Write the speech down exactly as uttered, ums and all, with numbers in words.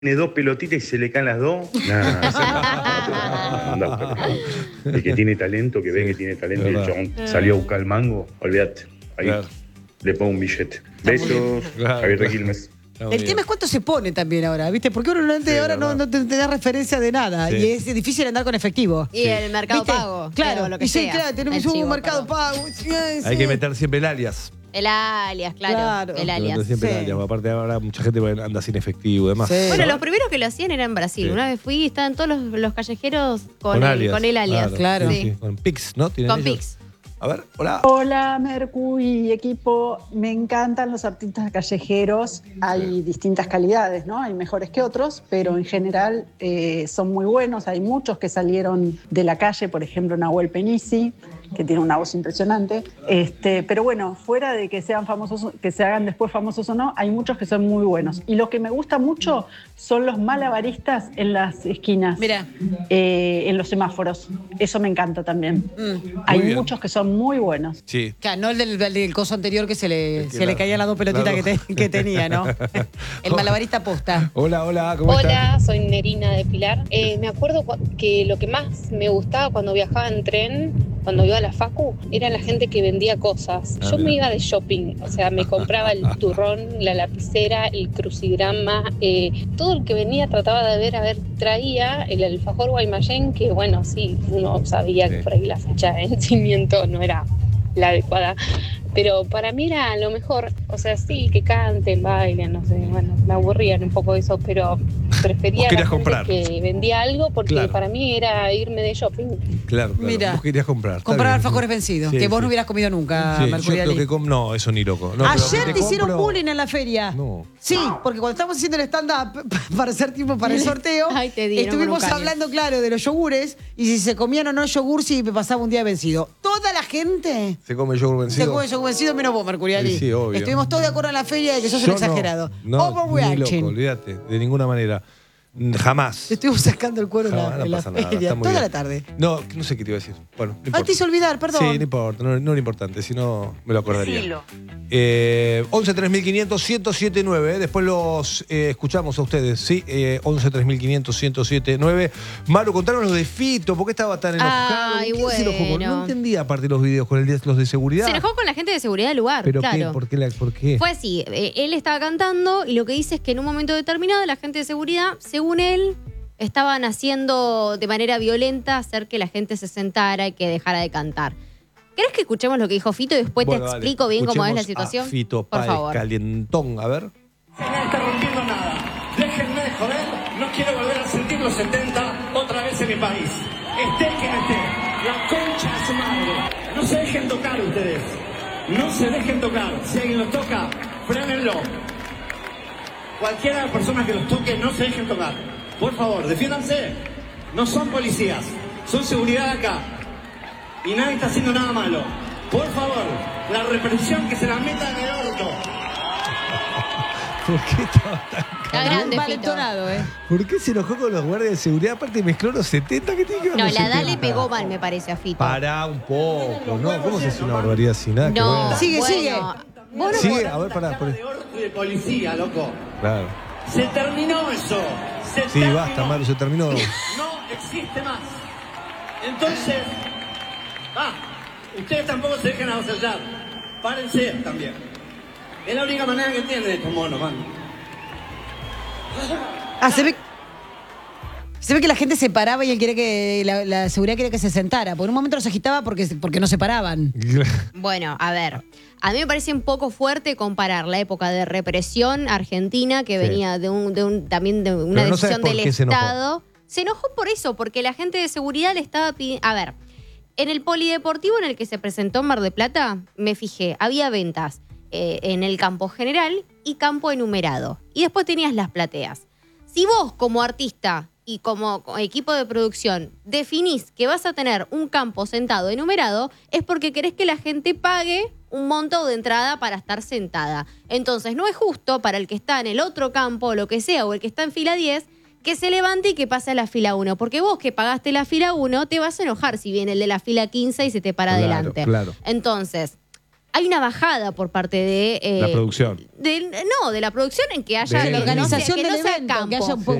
tiene dos pelotitas y se le caen las dos. Nah, anda, el que tiene talento, que ve que tiene talento, y el chabón salió a buscar el mango, olvídate. Ahí claro. Le pongo un billete. Besos, claro. Javier de Quilmes. El tema es cuánto se pone también ahora, ¿viste? Porque uno sí, ahora no, no te, te da referencia de nada sí. Y es difícil andar con efectivo. Y sí. El mercado ¿viste? Pago. Claro, lo que y sea. Sí, claro, tenemos un mercado pero... pago. Sí, sí. Hay que meter siempre el alias. El alias, claro. claro. El alias. Siempre sí. el alias. Aparte ahora mucha gente anda sin efectivo y demás. Sí. Bueno, los primeros que lo hacían eran en Brasil. Sí. Una vez fui y estaban todos los, los callejeros con, con, el, alias. con el alias. Claro. Sí. Sí. Con Pix, ¿no? Con ellos? Pix. A ver, hola. Hola, Mercu y equipo. Me encantan los artistas callejeros. Hay distintas calidades, ¿no? Hay mejores que otros, pero en general eh, son muy buenos. Hay muchos que salieron de la calle, por ejemplo, Nahuel Penisi, que tiene una voz impresionante. Este, pero bueno, fuera de que sean famosos, que se hagan después famosos o no, hay muchos que son muy buenos. Y lo que me gusta mucho son los malabaristas en las esquinas, Mira. Eh, en los semáforos. Eso me encanta también. Mm. Hay muchos que son muy buenos. Sí. Claro, no el del, del, del coso anterior que se le, que se la, le caían las dos pelotitas que, te, que tenía, ¿no? El malabarista posta. Hola, hola, ¿cómo estás? Hola, estás? soy Nerina de Pilar. Eh, me acuerdo que lo que más me gustaba cuando viajaba en tren, cuando iba a la facu, era la gente que vendía cosas. Ah, Yo mira. me iba de shopping, o sea, me compraba el turrón, la lapicera, el crucigrama, eh, todo el que venía trataba de ver, a ver, traía el alfajor Guaymallén, que bueno, sí, uno sabía sí. que por ahí la fecha de vencimiento no era la adecuada, pero para mí era lo mejor, o sea, sí, que canten, bailen, no sé, bueno, me aburrían un poco eso, pero prefería la gente comprar. que vendía algo porque claro. para mí era irme de shopping. Claro, claro. Mira, vos querías comprar. Comprar alfajores vencidos, sí, que vos sí. no hubieras comido nunca, sí, Mercuriali. Yo que no, eso ni loco. No, Ayer te hicieron compro... bullying en la feria. No. Sí, porque cuando estábamos haciendo el stand-up para hacer tiempo para el sorteo, Ay, te estuvimos hablando, claro, de los yogures y si se comían o no yogur si me pasaba un día vencido. Toda la gente se come yogur vencido. Se come yogur vencido menos vos, Mercuriali. Sí, sí, obvio. Estuvimos todos de acuerdo en la feria de que sos yo un exagerado. No, no Overreaction. Ni loco, olvídate, de ninguna manera. Jamás. Te estuvimos sacando el cuero en la, no en la pasa feria nada, toda bien. la tarde. No, no sé qué te iba a decir. Bueno, no ah, te hice olvidar, perdón. Sí, no importa, no, no era importante, si no me lo acordaría. Eh, once tres mil quinientos, ciento siete nueve, después los eh, escuchamos a ustedes, ¿sí? Eh, once tres mil quinientos, ciento siete nueve. Maru, contanos lo de Fito, ¿por qué estaba tan enojado? Ay, ¿Quién bueno. se enojó con? No entendía aparte los videos con el, los de seguridad. Se enojó con la gente de seguridad del lugar, ¿Pero claro. qué? ¿Por qué, la, ¿Por qué? Fue así, eh, él estaba cantando y lo que dice es que en un momento determinado la gente de seguridad, según él, estaban haciendo de manera violenta hacer que la gente se sentara y que dejara de cantar. ¿Querés que escuchemos lo que dijo Fito y después bueno, te explico dale. bien Escuchemos cómo es la situación? A Fito, por favor. Calentón, a ver. Nadie está rompiendo nada. Déjenme de joder. No quiero volver a sentir los setenta otra vez en mi país. Esté quien esté. La concha de su madre. No se dejen tocar ustedes. No se dejen tocar. Si alguien los toca, frénenlo. Cualquiera de las personas que los toque, no se dejen tocar. Por favor, defiéndanse. No son policías, son seguridad acá. Y nadie está haciendo nada malo. Por favor, la represión que se la meta en el orto. ¿Por qué estaba tan Está grande, Fito. ¿eh? ¿Por qué se enojó con los guardias de seguridad? Aparte mezcló los setenta, ¿qué tiene que ver No, los la edad setenta? le pegó mal, me parece, a Fito. Pará un poco, ¿no? ¿Cómo se hace una barbaridad sin nada? No, que sigue, bueno, sigue. Bueno, sigue, a ver, pará. Por... De orto y de policía, loco. Claro. Se terminó eso. Se sí, terminó. basta, Maru, se terminó. No existe más. Entonces, ah, ustedes tampoco se dejen avasallar. Párense también. Es la única manera que tienen estos monos, man. Ah, se ve, se ve que la gente se paraba y él quiere que la, la seguridad quería que se sentara. Por un momento los agitaba porque, porque no se paraban. Bueno, a ver, a mí me parece un poco fuerte comparar la época de represión argentina que sí. venía de un, de un también de una no decisión del Estado. Se enojó. se enojó por eso, porque la gente de seguridad le estaba pidiendo... A ver, en el polideportivo en el que se presentó en Mar del Plata, me fijé, había ventas eh, en el campo general y campo enumerado. Y después tenías las plateas. Si vos, como artista y como equipo de producción, definís que vas a tener un campo sentado enumerado, es porque querés que la gente pague un monto de entrada para estar sentada. Entonces, no es justo para el que está en el otro campo, o lo que sea, o el que está en fila diez, que se levante y que pase a la fila uno. Porque vos que pagaste la fila uno, te vas a enojar si viene el de la fila quince y se te para claro, adelante. Claro. Entonces, hay una bajada por parte de... eh, La producción. de- no, de la producción en que haya... De La Sí, organización que no del sea evento, campo. que haya un, Sí.